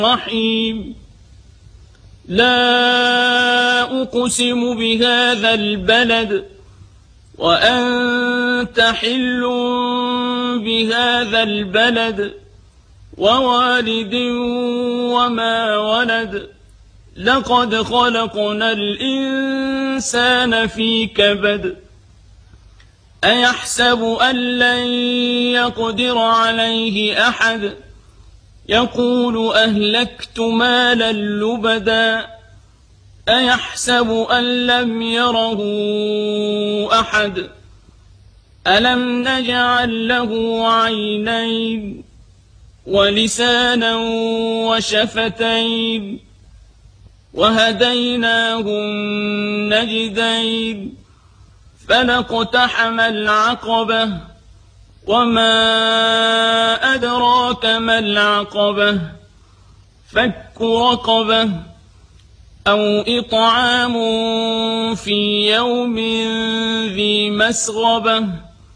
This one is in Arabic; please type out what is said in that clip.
رحيم لا أقسم بهذا البلد وأنت حل بهذا البلد ووالد وما ولد لقد خلقنا الإنسان في كبد أيحسب أن لن يقدر عليه أحد يقول أهلكت مالا لبدا أيحسب أن لم يره أحد ألم نجعل له عينين ولسانا وشفتين وهديناه النجدين فلاقتحم العقبة وما أدراك ما العقبة فك رقبة أو إطعام في يوم ذي مسغبة